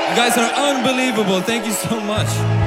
You guys are unbelievable. Thank you so much.